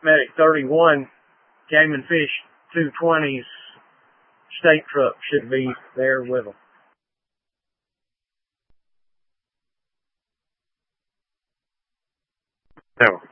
Medic 31, Game and Fish 220's state truck should be there with them. No.